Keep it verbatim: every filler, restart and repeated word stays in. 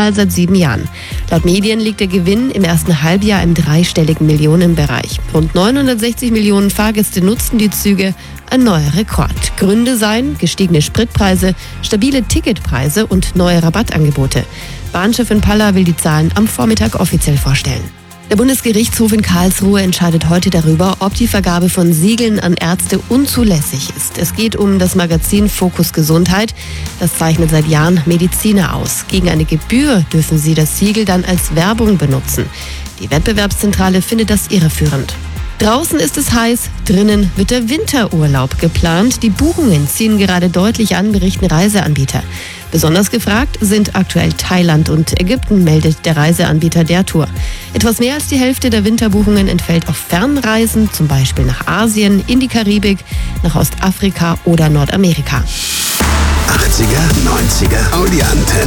Mal seit sieben Jahren. Laut Medien liegt der Gewinn im ersten Halbjahr im dreistelligen Millionenbereich. Rund neunhundertsechzig Millionen Fahrgäste nutzten die Züge, ein neuer Rekord. Gründe seien gestiegene Spritpreise, stabile Ticketpreise und neue Rabattangebote. Bahnchefin Palla will die Zahlen am Vormittag offiziell vorstellen. Der Bundesgerichtshof in Karlsruhe entscheidet heute darüber, ob die Vergabe von Siegeln an Ärzte unzulässig ist. Es geht um das Magazin Fokus Gesundheit. Das zeichnet seit Jahren Mediziner aus. Gegen eine Gebühr dürfen sie das Siegel dann als Werbung benutzen. Die Wettbewerbszentrale findet das irreführend. Draußen ist es heiß, drinnen wird der Winterurlaub geplant. Die Buchungen ziehen gerade deutlich an, berichten Reiseanbieter. Besonders gefragt sind aktuell Thailand und Ägypten, meldet der Reiseanbieter der Tour. Etwas mehr als die Hälfte der Winterbuchungen entfällt auf Fernreisen, zum Beispiel nach Asien, in die Karibik, nach Ostafrika oder Nordamerika. achtziger, neunziger Audi Antenne.